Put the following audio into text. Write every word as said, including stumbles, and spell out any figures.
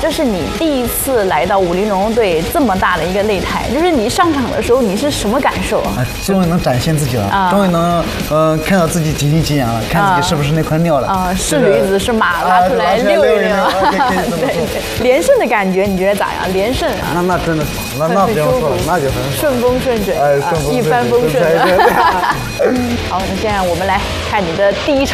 这是你第一次来到武林龙龙队这么大的一个擂台，就是你上场的时候你是什么感受啊？ 终于能展现自己了，啊、终于能嗯、呃、看到自己几斤几两了，看自己是不是那块料了。啊， 是驴子是马，拉出来溜一溜。对对，连胜的感觉你觉得咋样？连胜啊？ 那那真的爽，那那不用说了，那就很顺风顺水， 哎，顺风一帆风顺的。好，那现在我们来看你的第一场。